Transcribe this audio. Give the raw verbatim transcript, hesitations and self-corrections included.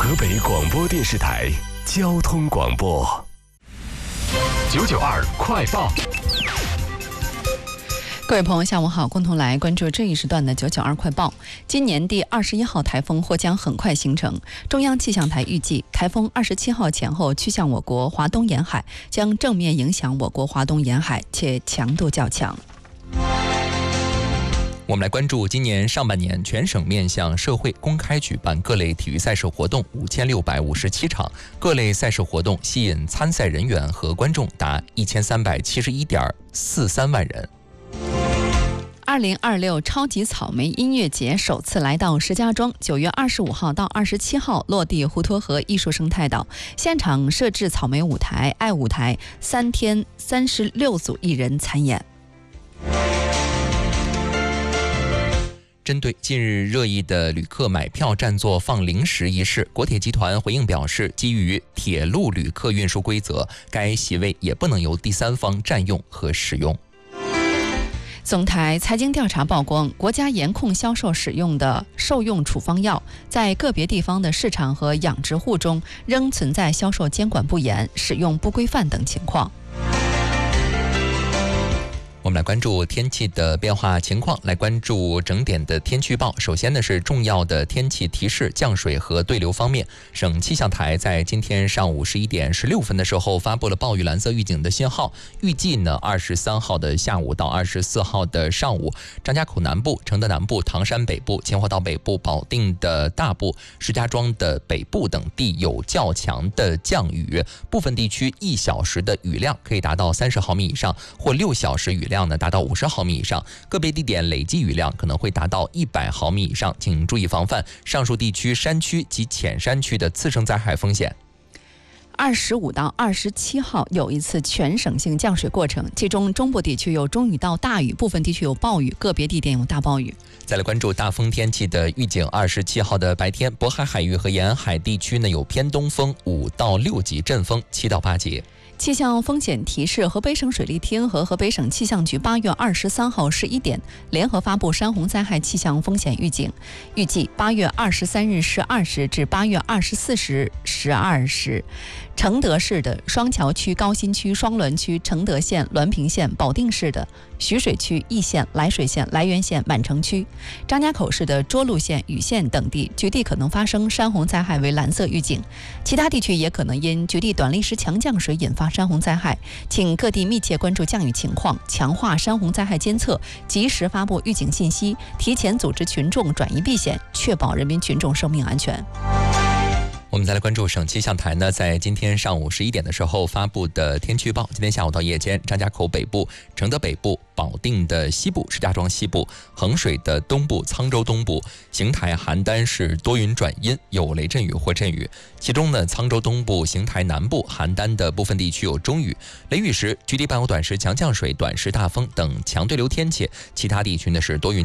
河北广播电视台交通广播九九二快报。 各位朋友下午好，共同来关注这一时段的九九二快报。今年第二十一号台风或将很快形成，中央气象台预计台风二十七号前后趋向我国华东沿海，将正面影响我国华东沿海，且强度较强。 我们来关注今年上半年全省面向社会公开举办各类体育赛事活动五千六百五十七场，各类赛事活动吸引参赛人员和观众达一千三百七十一点四三万人。 二零二六超级草莓音乐节首次来到石家庄，九月二十五号到二十七号落地滹沱河艺术生态岛，现场设置草莓舞台、爱舞台，三天三十六组艺人参演。 针对近日热议的旅客买票占座放零食一事，国铁集团回应表示，基于铁路旅客运输规则，该席位也不能由第三方占用和使用。 总台财经调查曝光，国家严控销售使用的兽用处方药，在个别地方的市场和养殖户中仍存在销售监管不严、使用不规范等情况。 我们来关注天气的变化情况，来关注整点的天气预报。首先呢是重要的天气提示，降水和对流方面，省气象台在今天上午十一点十六分的时候发布了暴雨蓝色预警的信号。预计呢二十三号的下午到二十四号的上午，张家口南部、承德南部、唐山北部、秦皇岛北部、保定的大部、石家庄的北部等地有较强的降雨，部分地区一小时的雨量可以达到三十毫米以上，或六小时雨量量呢达到五十毫米以上，个别地点累计雨量可能会达到一百毫米以上，请注意防范上述地区山区及浅山区的次生灾害风险。 二十五到二十七号有一次全省性降水过程，其中中部地区有中雨到大雨，部分地区有暴雨，个别地点有大暴雨。 再来关注大风天气的预警，二十七号的白天，渤海海域和沿海地区呢有偏东风五到六级，阵风七到八级。 气象风险提示：河北省水利厅和河北省气象局八月二十三号十一点联合发布山洪灾害气象风险预警，预计八月二十三日十二时至八月二十四时十二时，承德市的双桥区、高新区、双滦区、承德县、滦平县、保定市的徐水区、易县、涞水县、涞源县、满城区、张家口市的涿鹿县、禹县等地局地可能发生山洪灾害为蓝色预警，其他地区也可能因局地短历时强降水引发山洪灾害，请各地密切关注降雨情况，强化山洪灾害监测，及时发布预警信息，提前组织群众转移避险，确保人民群众生命安全。 我们再来关注省气象台呢，在今天上午十一点的时候发布的天气预报。今天下午到夜间，张家口北部、承德北部、保定的西部、石家庄西部、衡水的东部、沧州东部、邢台、邯郸是多云转阴，有雷阵雨或阵雨。其中呢，沧州东部、邢台南部、邯郸的部分地区有中雨。雷雨时，局地伴有短时强降水、短时大风等强对流天气；其他地区呢是多云。